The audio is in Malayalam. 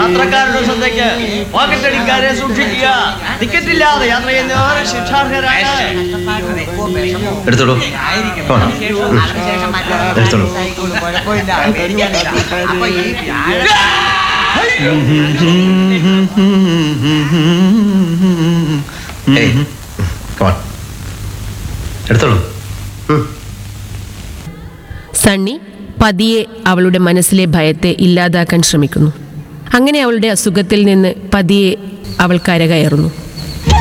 യാത്രക്കാരുടെ ശ്രദ്ധയ്ക്ക് പോക്കറ്റടിക്കാരെ സൂക്ഷിക്കുക. ടിക്കറ്റില്ലാതെ യാത്ര ചെയ്യുന്നവർ ശിക്ഷാർഹരാണ്. എടുത്തോളൂ. എടുത്തോളൂ. എടുത്തോളൂ. സണ്ണി പതിയെ അവളുടെ മനസ്സിലെ ഭയത്തെ ഇല്ലാതാക്കാൻ ശ്രമിക്കുന്നു. അങ്ങനെ അവളുടെ അസുഖത്തിൽ നിന്ന് പതിയെ അവൾ കരകയറുന്നു.